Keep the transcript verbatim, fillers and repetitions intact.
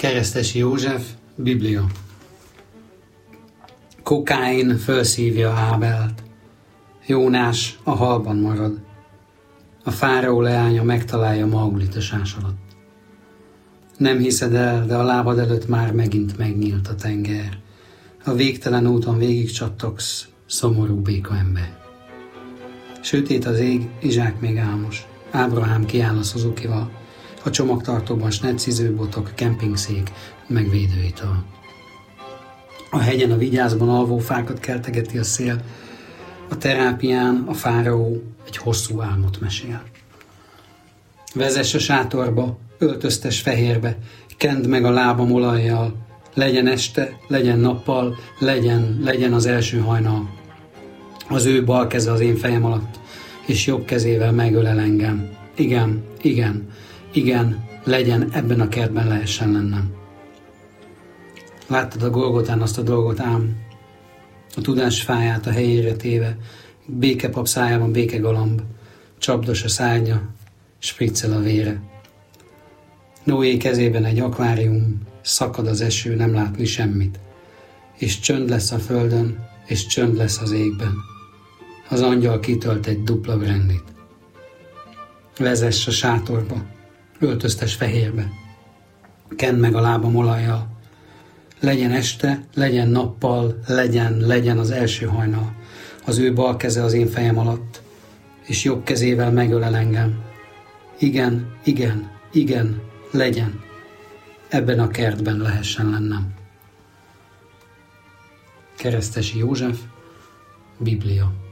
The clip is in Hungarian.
Keresztesi József, Biblia. Kokáin fölszívja Ábelt, Jónás a halban marad, a fáraó leánya megtalálja Maulit a sás alatt. Nem hiszed el, de a lábad előtt már megint megnyílt a tenger. A végtelen úton végig csattogsz, szomorú béka ember. Sötét az ég, Izsák még álmos. Ábrahám kiáll a Suzukival, a csomagtartóban snetszizőbotok, kempingszék, meg védőital. A hegyen a vigyázban alvó fákat keltegeti a szél, a terápián a fáraó egy hosszú álmot mesél. Vezess a sátorba, öltöztes fehérbe, kend meg a lábam olajjal, legyen este, legyen nappal, legyen, legyen az első hajnal. Az ő bal keze az én fejem alatt, és jobb kezével megölel engem. Igen, igen, igen, legyen, ebben a kertben lehessen lennem. Láttad a Golgotán azt a dolgot ám, a tudás fáját a helyére téve, békepap szájában békegalamb, csapdos a szárnya, spriccel a vére. Noé kezében egy akvárium, szakad az eső, nem látni semmit, és csönd lesz a földön, és csönd lesz az égben. Az angyal kitölt egy dupla brandit. Vezess a sátorba, öltöztes fehérbe, kend meg a lábam olajjal, legyen este, legyen nappal, legyen, legyen az első hajnal. Az ő bal keze az én fejem alatt, és jobb kezével megölel engem. Igen, igen, igen, legyen. Ebben a kertben lehessen lennem. Keresztesi József, Biblia.